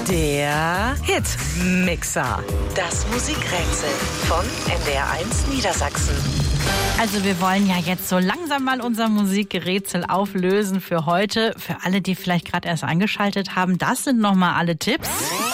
Der Hitmixer. Das Musikrätsel von NDR1 Niedersachsen. Also wir wollen ja jetzt so langsam mal unser Musikrätsel auflösen für heute. Für alle, die vielleicht gerade erst eingeschaltet haben, das sind nochmal alle Tipps.